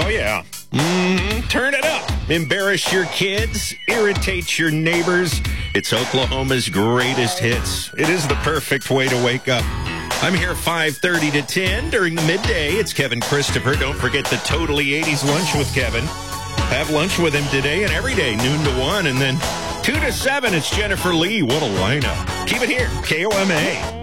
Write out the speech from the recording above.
yeah. Turn it up. Embarrass your kids. Irritate your neighbors. It's Oklahoma's greatest hits. It is the perfect way to wake up. I'm here 5:30 to 10 during the midday. It's Kevin Christopher. Don't forget the Totally 80s Lunch with Kevin. Have lunch with him today and every day, noon to 1. And then 2 to 7, it's Jennifer Lee. What a lineup. Keep it here, KOMA.